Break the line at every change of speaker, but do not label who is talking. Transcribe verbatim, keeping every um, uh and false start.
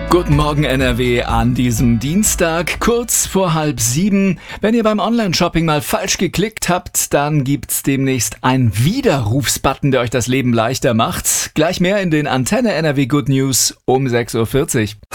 Guten Morgen N R W an diesem Dienstag, kurz vor halb sieben. Wenn ihr beim Online-Shopping mal falsch geklickt habt, dann gibt's demnächst einen Widerrufsbutton, der euch das Leben leichter macht. Gleich mehr in den Antenne N R W Good News um sechs Uhr vierzig.